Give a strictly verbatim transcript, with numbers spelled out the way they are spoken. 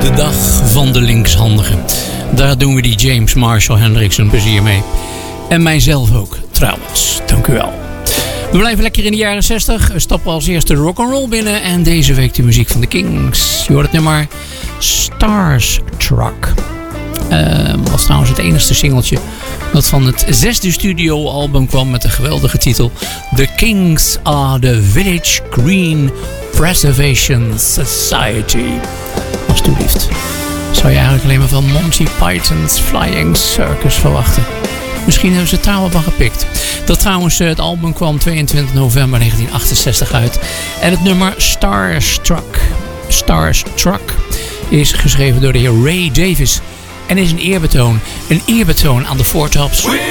De dag van de linkshandigen. Daar doen we die James Marshall Hendricks een plezier mee. En mijzelf ook, trouwens. Dank u wel. We blijven lekker in de jaren zestig. We stappen als eerste rock'n'roll binnen. En deze week de muziek van de Kings. Je hoort het nummer Starstruck. Uh, was trouwens het enigste singeltje dat van het zesde studioalbum kwam met de geweldige titel The Kings are the Village Green Preservation Society. Alsjeblieft. Zou je eigenlijk alleen maar van Monty Python's Flying Circus verwachten. Misschien hebben ze het daar wel van gepikt. Dat trouwens, het album kwam tweeëntwintig november negentien achtenzestig uit. En het nummer Starstruck. Starstruck is geschreven door de heer Ray Davies. En is een eerbetoon. Een eerbetoon aan de Four Tops.